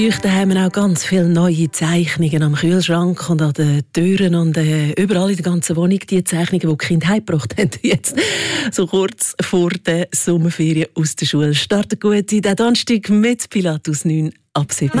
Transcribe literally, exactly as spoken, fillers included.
Da haben wir auch ganz viele neue Zeichnungen am Kühlschrank und an den Türen und äh, überall in der ganzen Wohnung. Die Zeichnungen, die die Kinder heimgebracht haben, jetzt so kurz vor der Sommerferien aus der Schule. Starten gut in den Donnerstag mit Pilatus neun ab sieben.